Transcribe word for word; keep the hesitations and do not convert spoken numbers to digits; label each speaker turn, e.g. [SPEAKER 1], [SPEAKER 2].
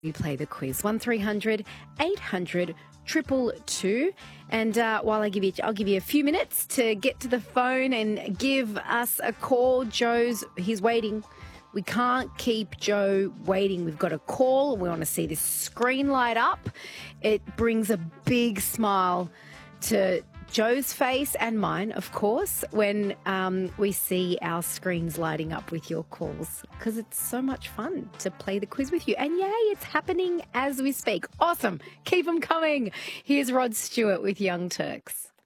[SPEAKER 1] You play the quiz one three hundred eight hundred two two two. And uh, while I give you, I'll give you a few minutes to get to the phone and give us a call. Joe's, he's waiting. We can't keep Joe waiting. We've got a call. We want to see this screen light up. It brings a big smile to Joe's face and mine, of course, when um, we see our screens lighting up with your calls, because it's so much fun to play the quiz with you. And yay, it's happening as we speak. Awesome. Keep them coming. Here's Rod Stewart with Young Turks.